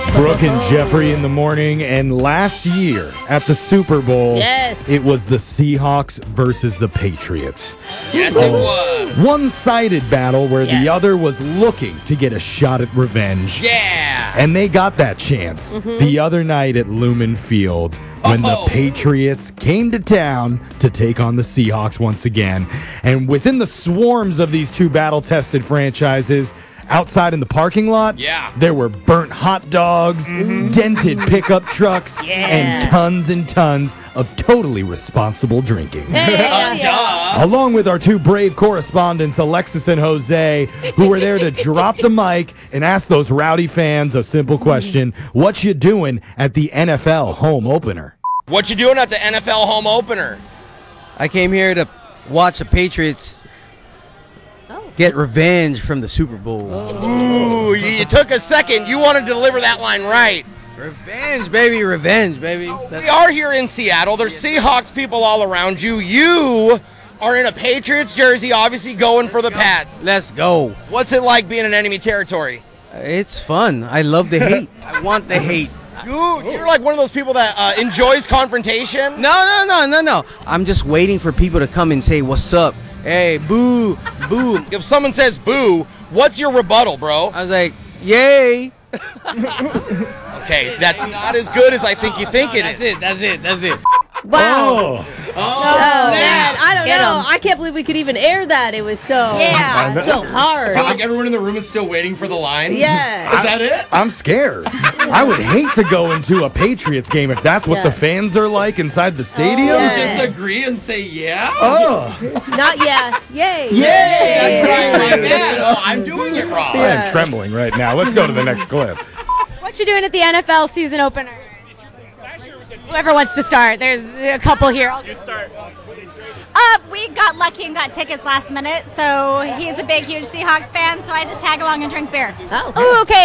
Brooke and Jeffrey in the morning, and last year at the Super Bowl, Yes. it was the Seahawks versus the Patriots. Yes, it was. One-sided battle where the Yes. other was looking to get a shot at revenge. Yeah. And they got that chance the other night at Lumen Field when the Patriots came to town to take on the Seahawks once again. And within the swarms of these two battle-tested franchises, outside in the parking lot, there were burnt hot dogs, dented pickup trucks, and tons of totally responsible drinking. Along with our two brave correspondents, Alexis and Jose, who were there to drop the mic and ask those rowdy fans a simple question: what you doing at the NFL home opener? What you doing at the NFL home opener? I came here to watch the Patriots get revenge from the Super Bowl. Ooh, you took a second. You wanted to deliver that line right. Revenge, baby, revenge, baby. We are here in Seattle. There's Seahawks people all around you. You are in a Patriots jersey, obviously going for the Pats. Let's go. What's it like being in enemy territory? It's fun. I love the hate. I want the hate. Dude, you're like one of those people that enjoys confrontation. No. I'm just waiting for people to come and say, what's up? Hey, boo, boo. If someone says boo, what's your rebuttal, bro? I was like, yay. Okay, that's not as good as I think you think it is. That's it. Wow. Oh. Man, I don't Get know. 'em. I can't believe we could even air that. It was so Yeah. so hard. Like everyone in the room is still waiting for the line. Yeah. Is that it? I'm scared. I would hate to go into a Patriots game if that's what the fans are like inside the stadium. Yeah. Disagree and say yeah? Oh. Not yet. Yay. That's right, my bad. Oh, I'm doing it wrong. I am trembling right now. Let's go to the next clip. What you doing at the NFL season opener? Whoever wants to start. There's a couple here. I'll just start. We got lucky and got tickets last minute, so he's a big, huge Seahawks fan, so I just tag along and drink beer. Oh. Oh, okay.